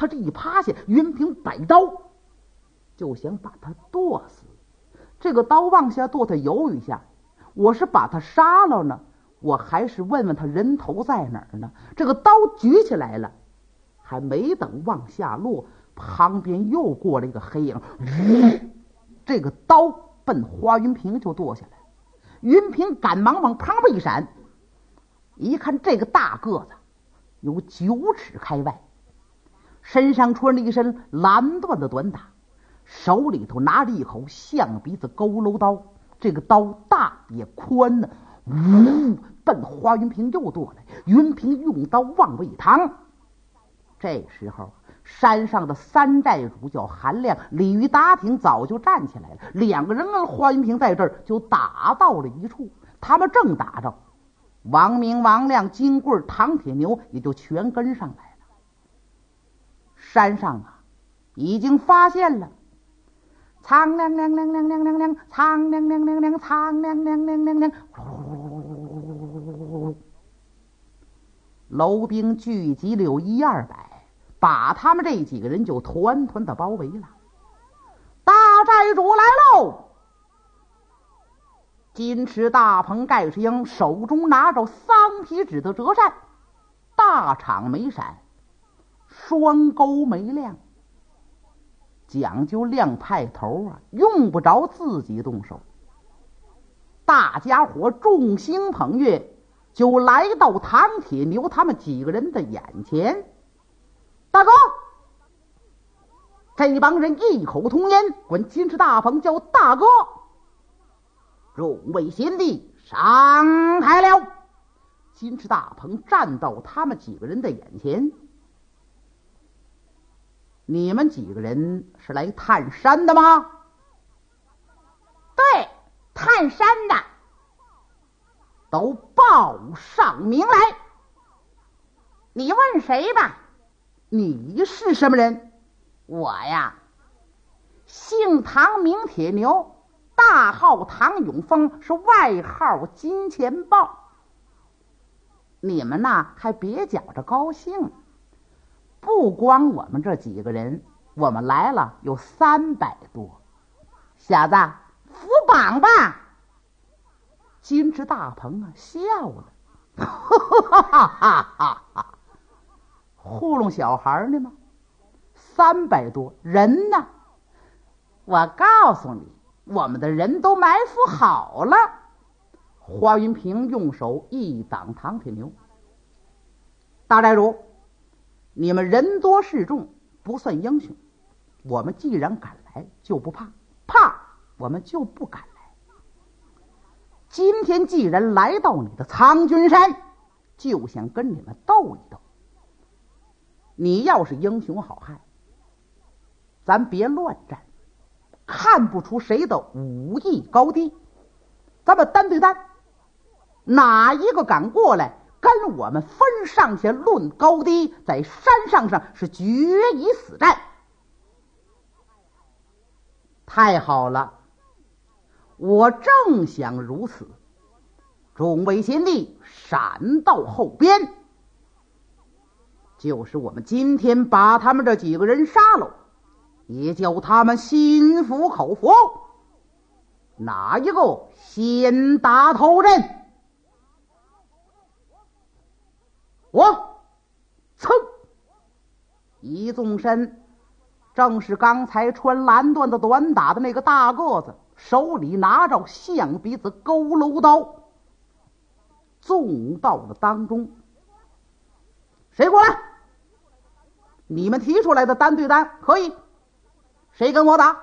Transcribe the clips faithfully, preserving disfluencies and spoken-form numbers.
他这一趴下，云平摆刀就想把他剁死。这个刀往下剁，他犹豫一下，我是把他杀了呢，我还是问问他人头在哪儿呢？这个刀举起来了，还没等往下落，旁边又过了一个黑影，这个刀奔花云平就剁下来。云平赶忙往旁边一闪，一看这个大个子有九尺开外，身上穿着一身蓝缎的短打，手里头拿着一口象鼻子佝偻刀，这个刀大也宽呢，呜，奔花云平又剁来。云平用刀往外一趟，这时候山上的三寨主叫韩亮，李鱼打挺早就站起来了，两个人跟花云平在这儿就打到了一处。他们正打着，王明、王亮、金棍、唐铁牛也就全跟上来了。山上啊已经发现了苍亮亮亮亮亮亮亮，苍亮亮亮亮，苍亮亮亮亮亮，楼兵聚集了有一二百，把他们这几个人就团团的包围了。大寨主来喽！金翅大鹏盖世英手中拿着桑皮纸的折扇，大敞眉闪，双钩眉亮，讲究亮派头啊，用不着自己动手。大家伙众星捧月，就来到唐铁牛他们几个人的眼前。大哥，这帮人异口同言，管金翅大鹏叫大哥。众位贤弟上台了。金翅大鹏站到他们几个人的眼前。你们几个人是来探山的吗？ 对，探山的。 都报上名来。 你问谁吧？ 你是什么人？ 我呀，姓唐，名铁牛，大号唐永峰，是外号金钱豹。 你们呐还别觉着高兴，不光我们这几个人，我们来了有三百多。小子， 扶绑吧！ 金翅大鹏啊笑了，哈哈哈哈哈！糊弄小孩呢吗？三百多人呢？我告诉你，我们的人都埋伏好了。花云平用手一挡唐铁牛。大寨主，你们人多势众，不算英雄，我们既然敢来就不怕，怕我们就不敢来。今天既然来到你的苍君山，就想跟你们斗一斗。你要是英雄好汉，咱别乱战，看不出谁的武艺高低，咱们单对单，哪一个敢过来跟我们分上下论高低，在山上上是决一死战。太好了，我正想如此。众位贤弟闪到后边，就是我们今天把他们这几个人杀了，也叫他们心服口服。哪一个先打头阵？我噌一纵身，正是刚才穿蓝缎的短打的那个大个子，手里拿着象鼻子佝偻刀，纵到了当中。谁过来？你们提出来的单对单可以，谁跟我打？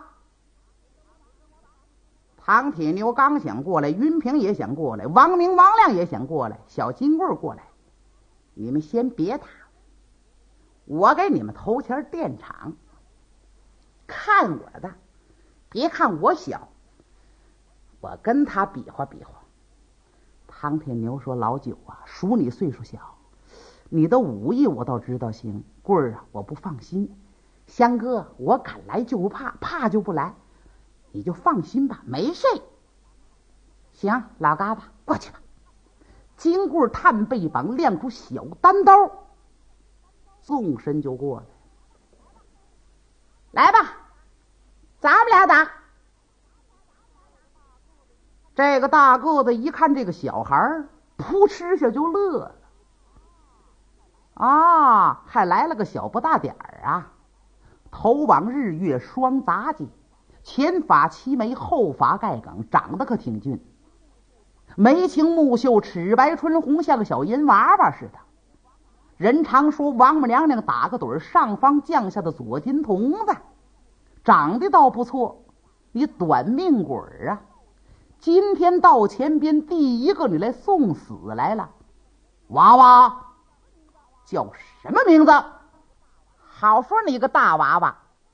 唐铁牛刚想过来，云平也想过来，王明、王亮也想过来，小金棍过来。你们先别打，我给你们头前垫场，看我的，别看我小，我跟他比划比划。唐铁牛说：“老九啊，数你岁数小，你的武艺我倒知道行，棍儿啊我不放心。香哥，我敢来就不怕，怕就不来，你就放心吧，没事。行，老嘎巴过去吧。”金棍探背膀，亮出小单刀，纵身就过来。 来吧，咱们俩打。 这个大个子一看这个小孩儿，扑哧下就乐了。啊，还来了个小不大点儿啊！头往日月双杂技，前发齐眉，后发盖梗，长得可挺俊。眉清目秀，齿白唇红，像个小银娃娃似的。人常说王母娘娘打个盹儿，上方降下的左金童子，长得倒不错，你短命鬼儿啊！今天到前边第一个你来送死来了。娃娃叫什么名字？ 好说你个大娃娃，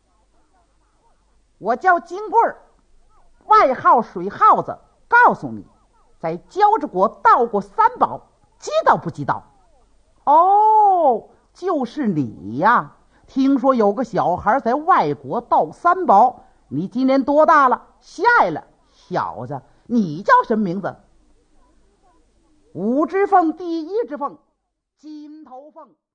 我叫金棍儿，外号水耗子。告诉你，在交趾国盗过三宝，知道不知道？ 哦，就是你呀！听说有个小孩在外国盗三宝，你今年多大了？下了，小子，你叫什么名字？五只凤，第一只凤，金头凤。